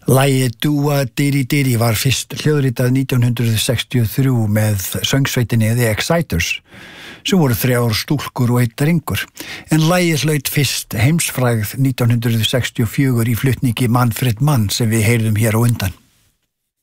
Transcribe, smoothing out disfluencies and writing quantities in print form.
Lagið Dúa Diri Diri var fyrst hljóðritað 1963 með söngsveitinni The Exciters, sem voru 3 stúlkur og 1 drengur. En lagið hlaut fyrst heimsfrægð 1964 í flutningi Manfred Mann sem við heyrðum hér á undan.